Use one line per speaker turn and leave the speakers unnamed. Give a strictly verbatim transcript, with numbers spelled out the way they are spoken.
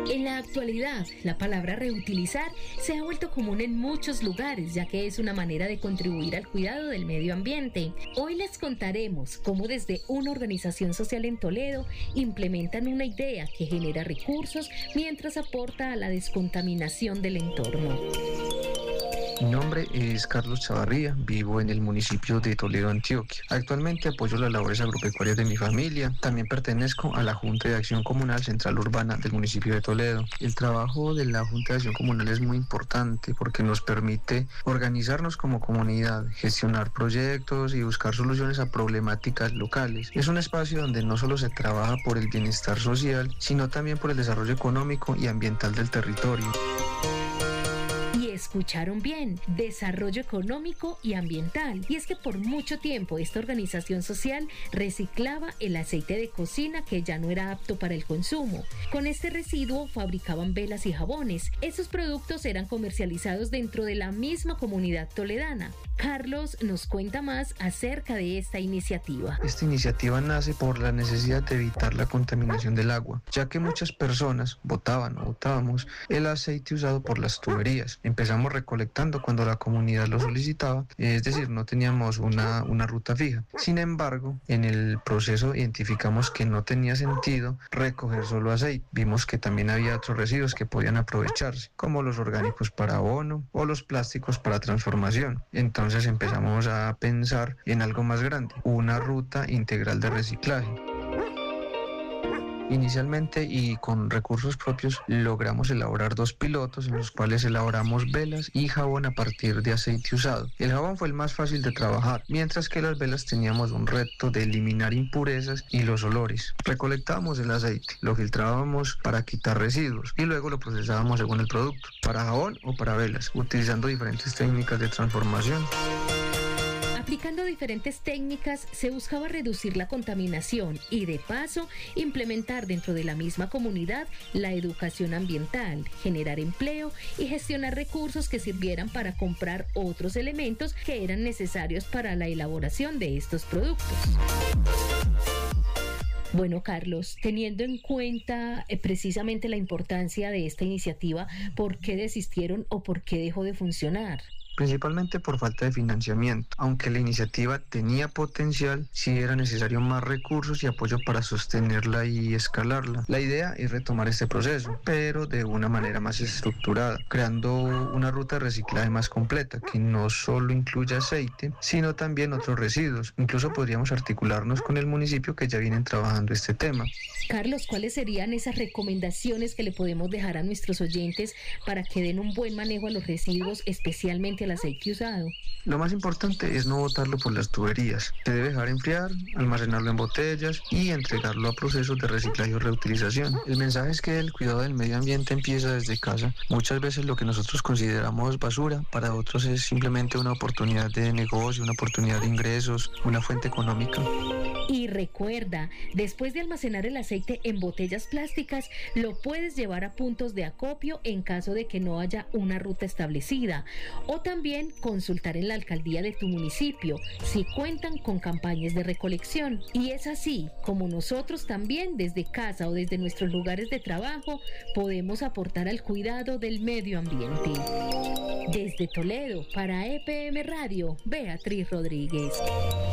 En la actualidad, la palabra reutilizar se ha vuelto común en muchos lugares, ya que es una manera de contribuir al cuidado del medio ambiente. Hoy les contaremos cómo desde una organización social en Toledo implementan una idea que genera recursos mientras aporta a la descontaminación del entorno.
Mi nombre es Carlos Chavarría, vivo en el municipio de Toledo, Antioquia. Actualmente apoyo las labores agropecuarias de mi familia. También pertenezco a la Junta de Acción Comunal Central Urbana del municipio de Toledo. El trabajo de la Junta de Acción Comunal es muy importante porque nos permite organizarnos como comunidad, gestionar proyectos y buscar soluciones a problemáticas locales. Es un espacio donde no solo se trabaja por el bienestar social, sino también por el desarrollo económico y ambiental del territorio.
Escucharon bien, desarrollo económico y ambiental. Y es que por mucho tiempo esta organización social reciclaba el aceite de cocina que ya no era apto para el consumo. Con este residuo fabricaban velas y jabones. Esos productos eran comercializados dentro de la misma comunidad toledana. Carlos nos cuenta más acerca de esta iniciativa.
Esta iniciativa nace por la necesidad de evitar la contaminación del agua, ya que muchas personas botaban o botábamos el aceite usado por las tuberías. Empezamos recolectando cuando la comunidad lo solicitaba, es decir, no teníamos una, una ruta fija. Sin embargo, en el proceso identificamos que no tenía sentido recoger solo aceite. Vimos que también había otros residuos que podían aprovecharse, como los orgánicos para abono o los plásticos para transformación. Entonces empezamos a pensar en algo más grande, una ruta integral de reciclaje. Inicialmente y con recursos propios logramos elaborar dos pilotos en los cuales elaboramos velas y jabón a partir de aceite usado. El jabón fue el más fácil de trabajar, mientras que las velas teníamos un reto de eliminar impurezas y los olores. Recolectábamos el aceite, lo filtrábamos para quitar residuos y luego lo procesábamos según el producto, para jabón o para velas, utilizando diferentes técnicas de transformación.
Aplicando diferentes técnicas se buscaba reducir la contaminación y de paso implementar dentro de la misma comunidad la educación ambiental, generar empleo y gestionar recursos que sirvieran para comprar otros elementos que eran necesarios para la elaboración de estos productos. Bueno, Carlos, teniendo en cuenta eh, precisamente la importancia de esta iniciativa, ¿por qué desistieron o por qué dejó de funcionar?
Principalmente por falta de financiamiento. Aunque la iniciativa tenía potencial, sí era necesario más recursos y apoyo para sostenerla y escalarla. La idea es retomar este proceso, pero de una manera más estructurada, creando una ruta de reciclaje más completa, que no solo incluya aceite, sino también otros residuos. Incluso podríamos articularnos con el municipio que ya vienen trabajando este tema.
Carlos, ¿cuáles serían esas recomendaciones que le podemos dejar a nuestros oyentes para que den un buen manejo a los residuos, especialmente el aceite usado?
Lo más importante es no botarlo por las tuberías. Se debe dejar enfriar, almacenarlo en botellas y entregarlo a procesos de reciclaje o reutilización. El mensaje es que el cuidado del medio ambiente empieza desde casa. Muchas veces lo que nosotros consideramos basura, para otros es simplemente una oportunidad de negocio, una oportunidad de ingresos, una fuente económica.
Y recuerda, después de almacenar el aceite en botellas plásticas, lo puedes llevar a puntos de acopio en caso de que no haya una ruta establecida, o también consultar en la alcaldía de tu municipio si cuentan con campañas de recolección. Y es así como nosotros también desde casa o desde nuestros lugares de trabajo podemos aportar al cuidado del medio ambiente. Desde Toledo, para E P M Radio, Beatriz Rodríguez.